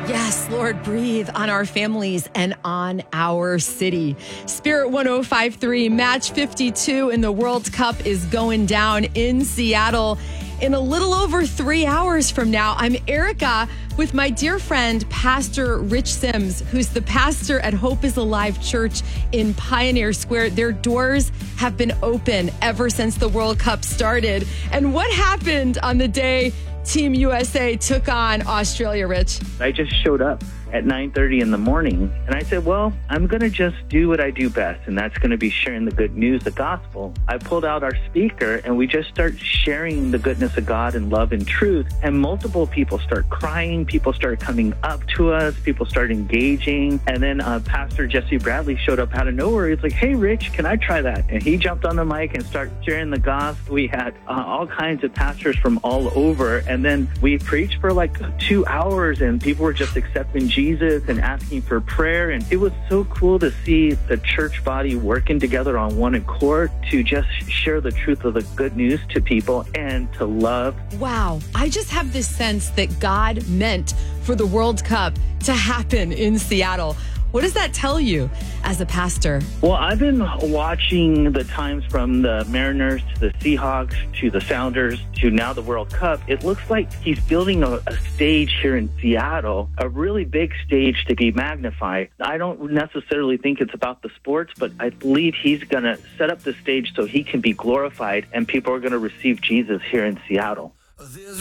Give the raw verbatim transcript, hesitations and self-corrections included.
Yes, Lord, breathe on our families and on our city. Spirit one oh five point three, match fifty-two in the World Cup is going down in Seattle in a little over three hours from now. I'm Erica with my dear friend, Pastor Rich Sims, who's the pastor at Hope is Alive Church in Pioneer Square. Their doors have been open ever since the World Cup started. And what happened on the day Team U S A took on Australia, Rich? I just showed up at nine thirty in the morning, and I said, well, I'm going to just do what I do best, and that's going to be sharing the good news, the gospel. I pulled out our speaker, and we just start sharing the goodness of God and love and truth, and multiple people start crying. People start coming up to us. People start engaging, and then uh, Pastor Jesse Bradley showed up out of nowhere. He's like, hey, Rich, can I try that? And he jumped on the mic and started sharing the gospel. We had uh, all kinds of pastors from all over, and then we preached for like two hours, and people were just accepting Jesus and asking for prayer. And it was so cool to see the church body working together on one accord to just share the truth of the good news to people and to love. Wow. I just have this sense that God meant for the World Cup to happen in Seattle. What does that tell you as a pastor? Well, I've been watching the times from the Mariners to the Seahawks to the Sounders to now the World Cup. It looks like he's building a, a stage here in Seattle, a really big stage to be magnified. I don't necessarily think it's about the sports, but I believe he's going to set up the stage so he can be glorified and people are going to receive Jesus here in Seattle.